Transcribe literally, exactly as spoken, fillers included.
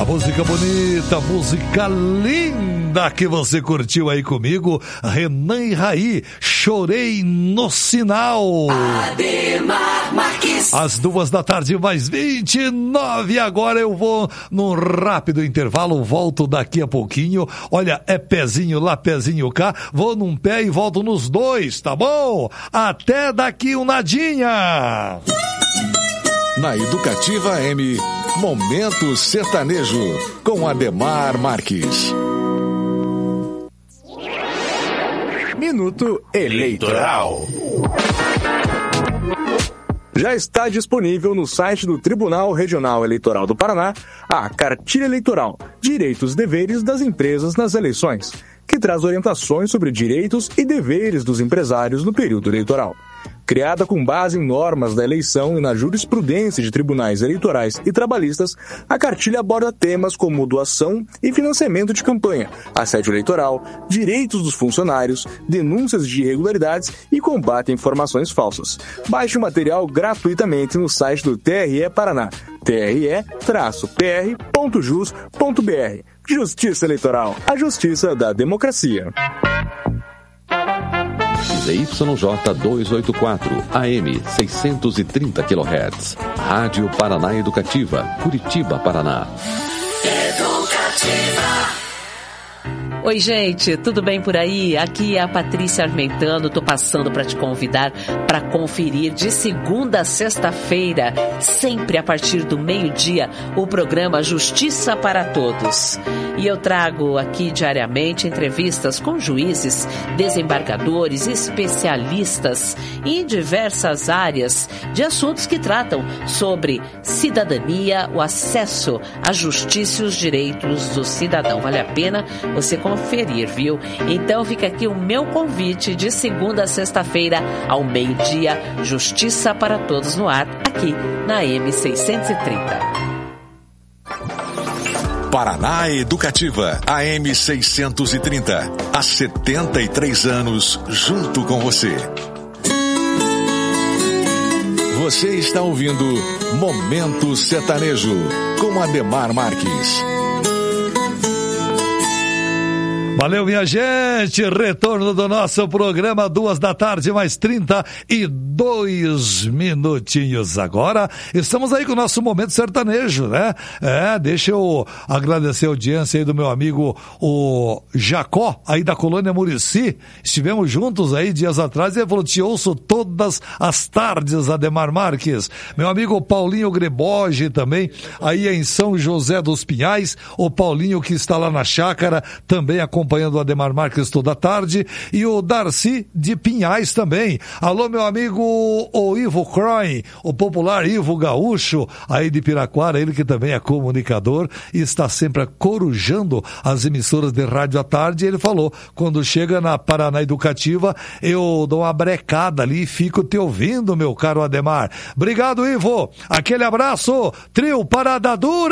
Música bonita, música linda que você curtiu aí comigo, Renan e Raí, Chorei no Sinal. Ademar Marques. Às duas da tarde, mais vinte e nove, agora eu vou num rápido intervalo, volto daqui a pouquinho. Olha, é pezinho lá, pezinho cá, vou num pé e volto nos dois, tá bom? Até daqui um nadinha. Na Educativa M, Momento Sertanejo, com Ademar Marques. Minuto Eleitoral. Já está disponível no site do Tribunal Regional Eleitoral do Paraná a Cartilha Eleitoral, Direitos e Deveres das Empresas nas Eleições, que traz orientações sobre direitos e deveres dos empresários no período eleitoral. Criada com base em normas da eleição e na jurisprudência de tribunais eleitorais e trabalhistas, a cartilha aborda temas como doação e financiamento de campanha, assédio eleitoral, direitos dos funcionários, denúncias de irregularidades e combate a informações falsas. Baixe o material gratuitamente no site do T R E Paraná, t r e p r ponto jus ponto b r. Justiça Eleitoral, a justiça da democracia. Z Y J duzentos e oitenta e quatro, A M seiscentos e trinta quilohertz. Rádio Paraná Educativa, Curitiba, Paraná. Educativa. Oi, gente, tudo bem por aí? Aqui é a Patrícia Armentano, tô passando para te convidar para conferir de segunda a sexta-feira, sempre a partir do meio-dia, o programa Justiça para Todos. E eu trago aqui diariamente entrevistas com juízes, desembargadores, especialistas em diversas áreas de assuntos que tratam sobre cidadania, o acesso à justiça e os direitos do cidadão. Vale a pena você conferir, viu? Então fica aqui o meu convite de segunda a sexta-feira ao meio-dia, Justiça para Todos no ar, aqui na M seiscentos e trinta. Paraná Educativa, A M seiscentos e trinta. Há setenta e três anos, junto com você. Você está ouvindo Momento Sertanejo, com Ademar Marques. Valeu, minha gente, retorno do nosso programa, duas da tarde, mais trinta e dois minutinhos agora. Estamos aí com o nosso Momento Sertanejo, né? É, deixa eu agradecer a audiência aí do meu amigo, o Jacó, aí da Colônia Murici. Estivemos juntos aí dias atrás e ele falou, te ouço todas as tardes, Ademar Marques. Meu amigo Paulinho Greboge também, aí em São José dos Pinhais, o Paulinho que está lá na chácara, também acompanhando acompanhando o Ademar Marques toda tarde, e o Darcy de Pinhais também. Alô, meu amigo o Ivo Croin, o popular Ivo Gaúcho, aí de Piraquara, ele que também é comunicador e está sempre corujando as emissoras de rádio à tarde. Ele falou, quando chega na Paraná Educativa, eu dou uma brecada ali e fico te ouvindo, meu caro Ademar. Obrigado, Ivo. Aquele abraço. Trio Parada Dura.